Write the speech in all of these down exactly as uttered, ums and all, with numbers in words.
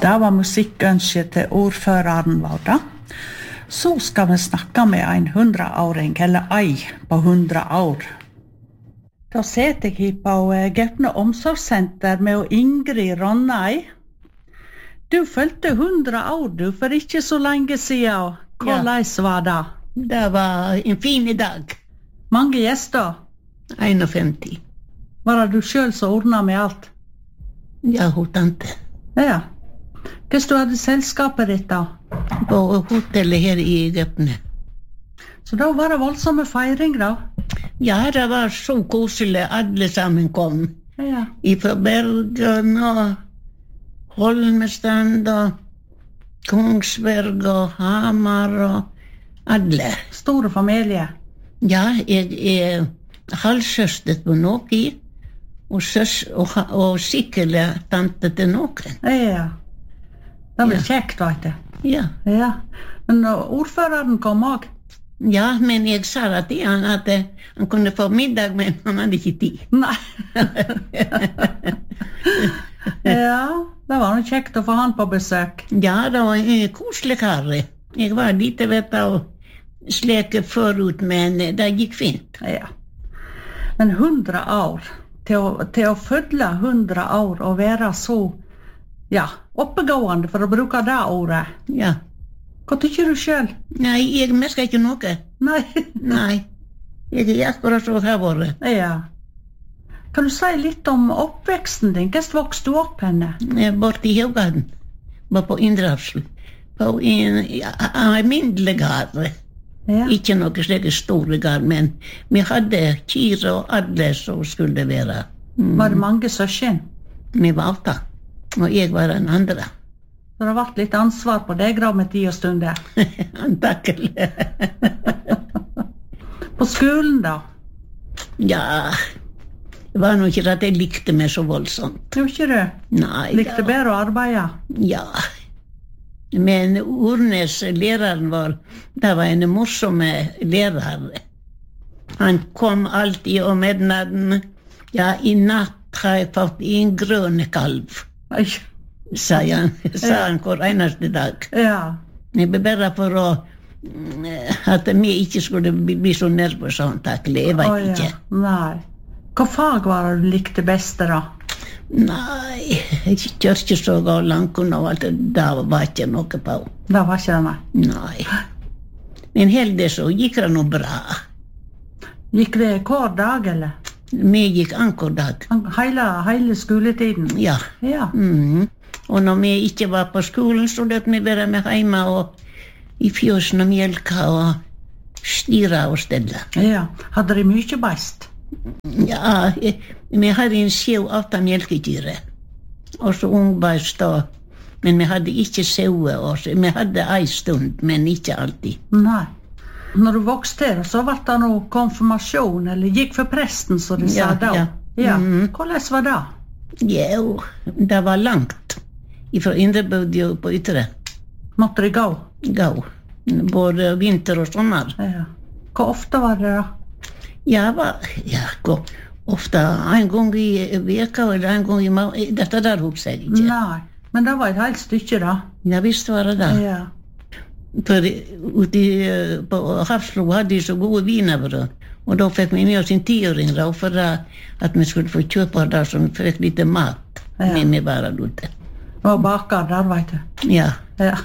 Det var musikkønsket til ordføreren vår da. Så skal vi snakke med en hundraåring, eller ei på hundra år. Da sitter jeg på Gaupne omsorgssenter med Ingrid Ronnei. Du følte hundra år, du, for ikke så lenge siden. Hvordan var det? Det var en fin dag. Mange gjester? femti. Var det du selv som ordnet med alt? Ja, hun tante. Ja. Hvordan du hadde selskapet ditt da? På hotellet her i Gaupne. Så da var det voldsomme feiring da? Ja, det var så koselig. Alle sammen kom. Ja. Ifra Bergen og Holmestrand og Kongsberg og Hamar og alle. Store familie? Ja, jeg er halvsøster på noen, og, søs, og, og sikkert tante til noen. Ja. Det var Ja. kjekt, vet du. Ja. Ja. Men uh, ordføreren kom også. Ja, men jeg sa det til han at eh, han kunne få middag, men han hadde ikke tid. Nei. Ja, det var noe kjekt å få han på besøk. Ja, det var en koselig kar. Jeg var lite vet å sleke forut, men det gikk fint. Ja. Men hundra år, til å, til å følge hundra år og være så, ja, oppegående, for å bruke det ordet. Ja. Hva tykker du selv? Nei, jeg merker ikke noe. Nei. Nei. Jeg er akkurat så har vært. Ja. Kan du si litt om oppveksten din? Hvordan vokste du opp henne? Bort i Haugaden. Var på Indrafsel. På en ja, alminnelig gard. Ja. Ikke noe slike store gard, men vi hadde kyr og alle som skulle være. Mm. Var det mange søsken? Vi var åtte, og jeg var den andre. Så det har vært litt ansvar på deg da med tid og stunder. Antakelig. På skolen da? Ja, det var nok ikke at jeg likte meg så voldsomt. Jo, ikke du? Nei. Likte ja. bedre å arbeide? Ja. Men Ornes, læreren vår, det var en morsom lærer. Han kom alltid om midnatten. Ja, i natt har jeg fått en grønn kalv, Oi. sa han, sa han hver eneste dag. Ja. Det var bare for å at vi ikke skulle bli, bli så nervøse antakelig, jeg vet Å, ja. ikke. Nei. Hva fag var det du likte best da? Nei, kjørkesåg og lankun og alt det, det var ikke noe på. Det var ikke det, nei. Nei. Men heldigvis så gikk det noe bra. Gikk det hver dag, eller? Vi gikk anker dag. Hele, hele skoletiden? Ja. Ja. Mm. Og når vi ikke var på skolen, så løt vi være med hjemme og i fjøsen og mjelka og styra og stelle. Ja. Hadde de mye beist? Ja, vi hadde en sjau åtta mjelkedyre. Og så ungbeist da. Men vi hadde ikke saue. Vi hadde en stund, men ikke alltid. Nei. Når du vokste her, så var det noe konfirmasjon, eller gikk for presten, så de Ja, sa da. ja. Ja. Mhm. Hvordan var det? Jo, det var langt. Fra Indrebød på Ytre. Måtte de gå? Gå. Både vinter og sommer. Ja. Hvor ofte var det da? Ja, var, ja, gå. Ofte en gang i veka, eller en gang i måned. Dette der husker jeg ikke. Nei. Men det var et helt stykke da. Ja, visst var det det. Ja. For ute i- på Hafslo hadde de så gode wienerbrød. Og da fikk vi med oss en tiåring da, for at vi skulle få kjøpe det, så vi fikk litt mat. Ja. Med vi bare ute. Det var baker der, vet du. Ja. Ja.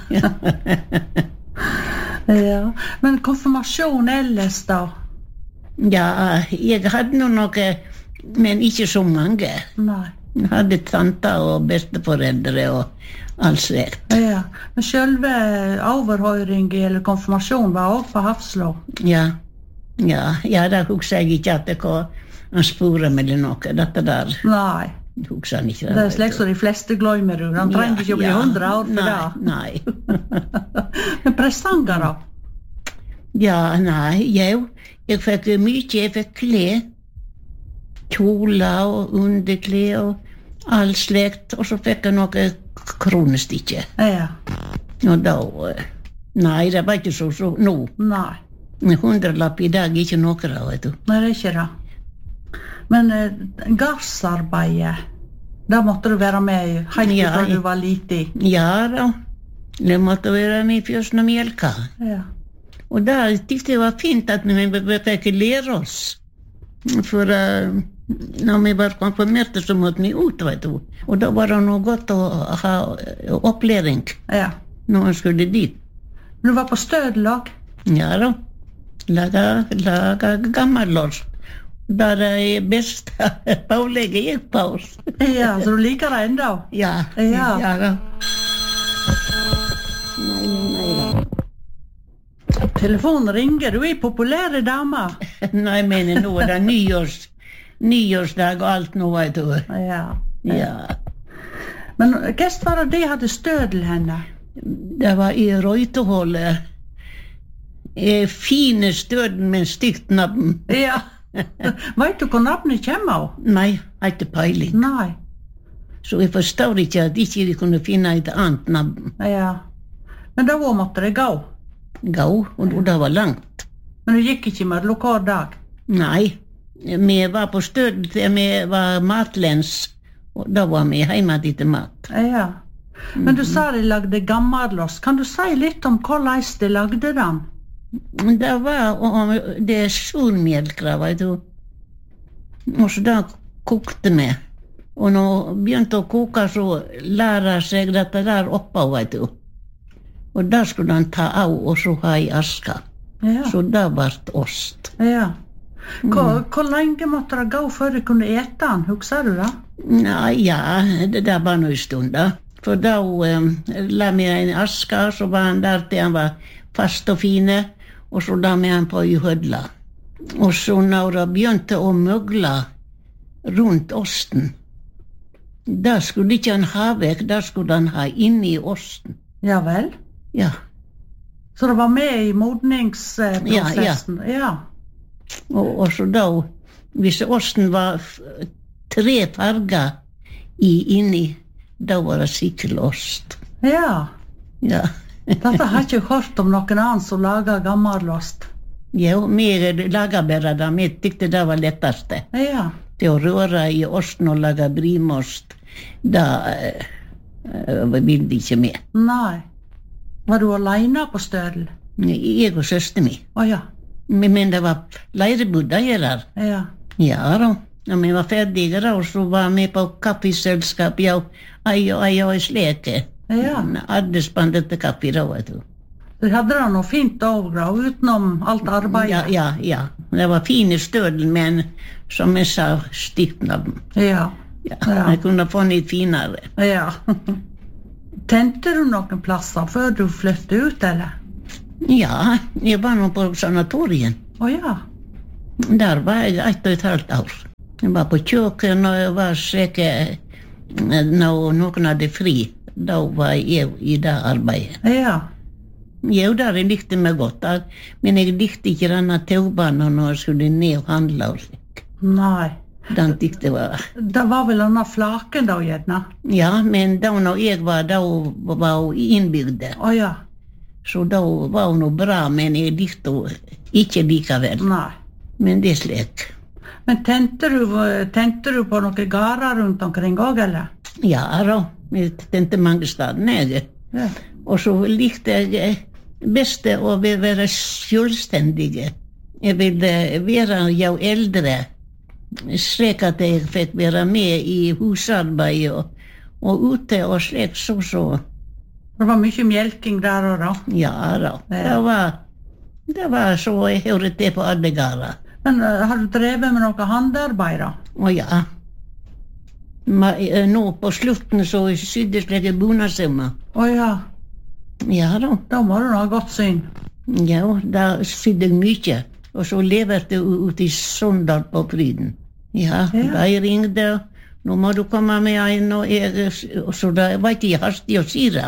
Ja. Men konfirmasjon ellers da? Ja, jeg hadde nå noe, men ikke så mange. Nei. Jeg hadde tanter og besteforeldre og alt slekt. Ja. Men selve overhøring eller konfirmasjon var også på Hafslo? Ja, ja, ja, da husker jeg ikke at det var en sporet med noe, dette der. Nei. Husker han ikke Det er slik som de fleste glemmer. Han trenger ikke å bli hundra år for det. Nei, nei. Men prestanger da? Ja, nei, jeg, jeg fikk mye, jeg fikk klær. Kjoler og underklær og all slekt, og så fikk jeg noe kronestikke. Ja. Og da, nei, det var ikke så, så, nå. Nei. En hundrelapp i dag er ikke noe da, vet du. Nei, det er ikke det. Men eh, gardsarbeidet, Där måste du vara med helt Ja, från i- du var liten. Ja då, det måtte være med først når mjölka. Ja. Og da tyckte jeg det var fint at vi fikk lære oss. For uh, når vi var konfirmerte så måtte vi ut, vet du. Og da var det noe godt å ha opplæring Ja. når man skulle dit. Men du var på stødelag? Ja da, laga, laga gammellås. Der er best pålegget gikk på oss. Ja, så du liker det enda? Ja, Ja. ja da. Nei, nei da. Telefonen ringer, du er populære dame. Nei, men nå er det nyårs, nyårsdag og alt nå, vet du. Ja. Ja. Men hva var det de hadde stødel henne? Det var i Røyteholdet. Eh, Fine støden med stygt navn. Ja. Vet du hvor navnet kommer av? Nei, har ikke peiling. Nei. Så jeg forstår ikke at ikke de kunne finne et annet navn. Ja. Men da måtte det gå. Gå, og det var langt. Men du gikk ikke med lokal dag? Nei, vi var på stød til vi var matlens, og da var vi hjemme til mat. Ja. Men du sa de lagde gammallost. Kan du si litt om hvordan de lagde den? Det var om det surmjølkra, vet du. Og så da kokte vi. Og når det begynte å koke, så lærer seg dette der oppå, vet du. Og da skulle han ta av og så ha i aska. Ja. Så da ble det ost. Ja. Hvor, hvor lenge måtte det gå før du kunne ete den? Husker du det? Nei, ja, det der var noe stund da. For da um, la vi en aska, så var han der til han var fast og fine, og så la vi han på i hødla. Og så når det begynte å møgle rundt osten, da skulle ikke han ha vekk, da skulle han ha inni osten. Ja vel. Ja, Så det var med i modningsprosessen? Ja, ja. og, og så da, hvis osten var f- tre farger i inni, da var det sikkelost. Ja. Ja. Dette har jeg ikke hørt om noen annen som lager gammallost. Ja, vi laga bare det. Vi tykte det var letteste. Ja. Til å røre i osten og lage brimost, da eh, eh, ville de ikke med. Nei. Var du alene på stødel? Jeg og søster mi. Å ja. Men men det var leirebudda der. Ja. Ja da. Når vi var ferdige da, og så var vi på kaffeselskap, ja, ei og ei og ei sleke. Ja. Alle spanderte kaffe da, vet du. Du hadde det noe fint overgrå utenom alt arbeidet? Ja, ja, ja. Det var fine stødel, men som jeg sa, stygt navn. Ja. Ja, Ja. jeg kunne funnet finere. Ja. Tente du noen plasser før du flyttet ut, eller? Ja, jeg var nå på sanatorien. Å ja. Der var jeg ett og et halvt år. Jeg var på kjøkken, og jeg var sikker når noen hadde fri. Da var jeg i det arbeidet. Ja. Jo, der jeg likte meg godt, da. Men jeg likte ikke denne taubanen når jeg skulle ned og handle og slik. Nei. Den likte jeg var... Det var vel denne flaken da, gjerne? Ja, men da når jeg var, da var hun innbygde. Å ja. Så da var hun noe bra, men jeg likte henne ikke likevel. Nei. Men det er slik. Men tente du, tente du på noen gårder rundt omkring også, eller? Ja da, jeg tente mange steder, jeg. Ja. Og så likte jeg best å være selvstendig. Jeg ville være jo eldre, slik at jeg fikk være med i husarbeid og, og ute og slik så så. Det var mye mjelking der og da. Ja da, det var, det var så jeg hørte det på alle gårder. Men uh, har du drevet med noe handarbeid da? Å ja. Ma, eh, nå på slutten så sydde slike bunadssømmer. Å ja. Ja da. Da må du ha godt syn. Ja, da sydde jeg mye. Og så leverte jeg ut i Sondal på Fryden. Ja, Ja. da jeg ringde, nå må du komme med en, og jeg, og så da var ikke jeg hastig å si det.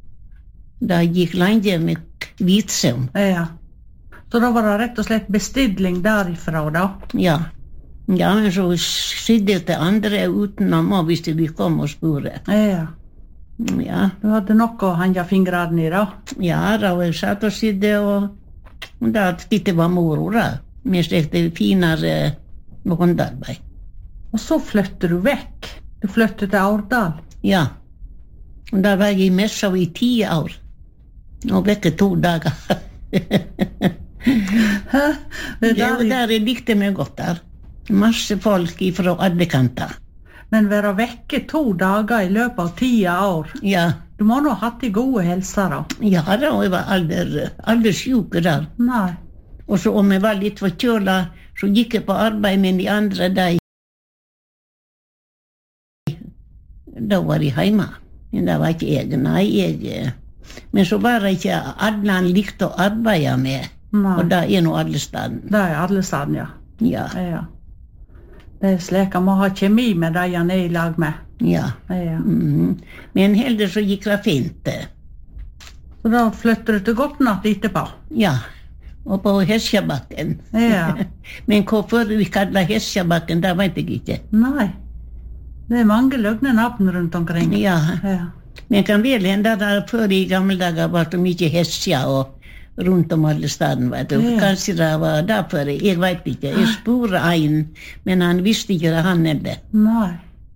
Da gikk lenge med hvitsøm. Ja. Så da var det rett og slett bestilling derifra da? Ja. Ja, men så sydde jeg til andre utenom, og hvis de kom og spurte. Ja. Ja, Du hadde nok å henge fingrene i da? ja, da var jeg satt og sydde, og og da tyckte det var moro da. Vi stekte finere håndarbeid. Og så flyttet du vekk. Du flyttet til Årdal? Ja. Og da var jeg i Messa i ti år. Og vekke to dager. Hæ? Det Ja, der, der jeg likte meg godt der. Masse folk fra alle kanter. men være vekke to dager i løpet av ti år. Ja, Du må nå ha hatt de gode helser da. ja da, og jeg var aldri, aldri syk der. Nei. Og så om jeg var litt forkjøla, så gikk jeg på arbeid med de andre de. Da var jeg hjemme. Men det var ikke jeg, nei, jeg. Men så var det ikke alle han likte å arbeide med. Nei. Og det er nå alle steder. Det er alle steder, ja. Ja, Ja. Det er slik han må ha kjemi med de han er i lag med. ja. Ja. Mhm. Men heldigvis så gikk det fint. Så da flytter du til Gotland etterpå. Ja, og på Hesjabakken. Ja. Men hvorfor vi kaller Hesjabakken, det vet jeg ikke. Nei. Det er mange løgne navn rundt omkring. Ja, Ja. men kan vel hende at før i gamle dager var det mye Hesja og rundt om alle steder, vet du. Ja. Kanskje det var derfor, jeg vet ikke. Jeg spurte en, men han visste ikke det han er det. Nei.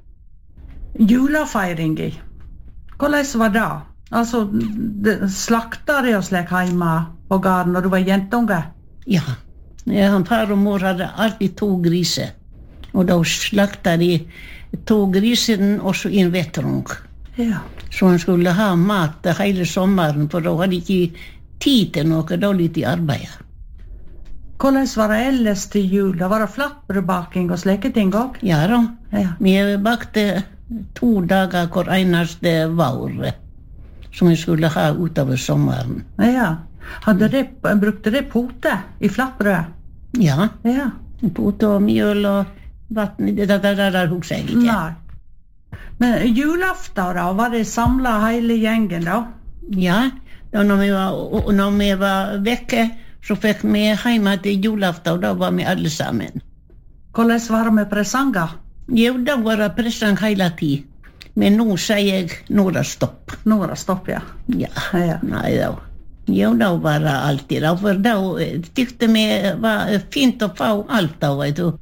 Julefeiring i. Hvordan var det? Altså, det- slakta de og slik hjemme på gården når du var jentunge? Ja, ja han far og mor hadde alltid to griser. Og da slakta de to griser og så en vettrung. Ja. Så han skulle ha mat hele sommeren, for da hadde ikke tid til noe dårlig i arbeidet. Hvordan var det ellers til jul? Da var det flatbrødbaking og slike ting også? Ja da, Ja. vi bakte to dager hver eneste vår, som vi skulle ha utover sommeren. Ja. Hadde det, brukte det pote i flatbrød? Ja, Ja. pote og mjøl og vatten, det der, der, der husker jeg ikke. Nei. Men julaften da, var det samlet hele gjengen da? Ja, da når vi var, og når vi var vekke, så fikk vi hjemme til julaften, og da var vi alle sammen. Hvordan var det med presanger? Jo, da var det presang hele tid. Men nå sier jeg, nå er det stopp. Nå er det stopp, ja. Ja, Ja. nei da. Jo, da var det alltid da, for da tykte vi var fint å få alt da, vet du.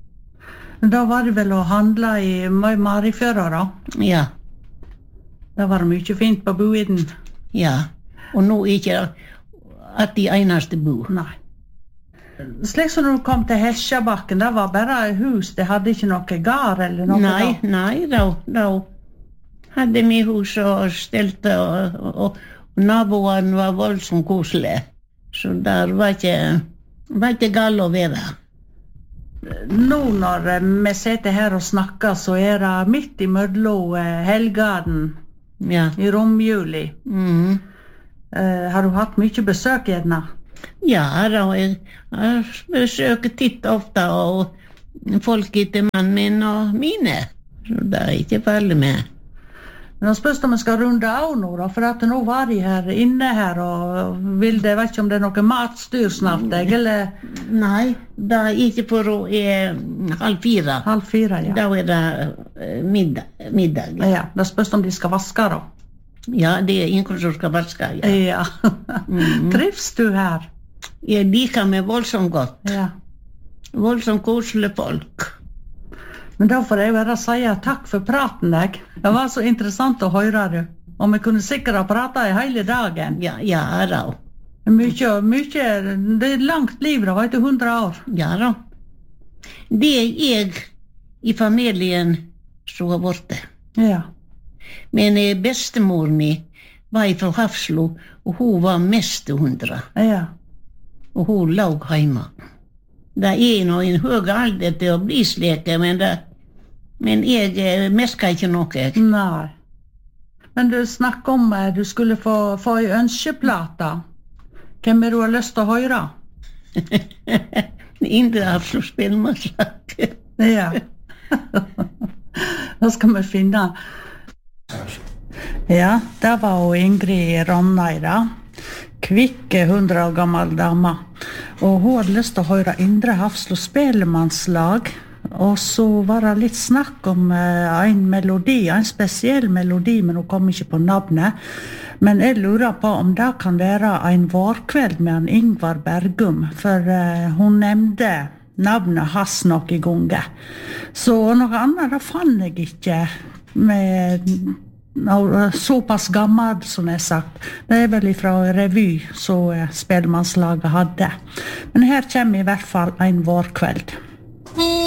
Da var det vel å handle i Marifjøra da? Ja, Da var det mye fint på buiden. ja. Og nå er ikke at de eneste bo. Nei. Slik som når du kom til Hesjabakken, det var bare hus, det hadde ikke noe gard eller noe Nei, da? nei, da, da hadde vi hus og stelte, og, og, og naboene var voldsomt koselige. Så der var ikke, var ikke galt å være. Nå når eh, vi sitter her og snakker, så er det midt i mødlo eh, helgaden Ja. i romjuli. Mhm. Eh, har du hatt mye besøk gjerne? Ja, da, jeg, jeg besøker titt ofte, og folk etter mannen min og mine. Så det er ikke farlig med. Men da spørs det om vi skal runde av nå, da, for at nå var de her inne her, og vil det, vet ikke om det er noe matstyr snart, jeg, eller Nei, det er ikke for å er halv fire. halv fire, ja. Da er det eh, middag. middag. Ja, da spørs om de skal vaske da. Ja, det er ingen som skal vaske. Ja. Ja. Trivs du her? Jeg liker meg voldsomt godt. Ja. Voldsomt koselige folk. Men da får jeg bare si takk for praten, deg. Det var så interessant å høre du. Og vi kunne sikkert ha pratet i hele dagen. Ja, ja da. Mykje, mykje, det er langt liv, da, vet du, hundre år. Ja da. Det er jeg i familien som var borte. Ja. Men eh, bestemor mi var fra Hafslo, og hun var mest hundre. Ja. Og hun lå hjemme. Det er nå en høy alder til å bli slik, men, det, men jeg eh, merker ikke noe. Nei. Men du snakker om at du skulle få, få en ønskeplate. Hvem er du har lyst til å høre? Indre Hafslo spillmasak. Ja. Da skal vi finne. Ja, det var jo Ingrid Ranneida. Kvikke, hundre år gammel dame. Og hun hadde lyst til å høre Indre Hafslo spellemannslag. Og så var det litt snakk om eh, en melodi, en spesiell melodi, men hun kom ikke på navnet. Men jeg lurer på om det kan være en vårkveld med en Ingvar Bergum, for eh, hun nevnte navnet hans noen ganger. Så noe annet da fann jeg ikke med noe såpass gammel som jeg sagt. Det er vel fra revy som spellemannslaget hadde. Men her kommer i hvert fall en vårkveld.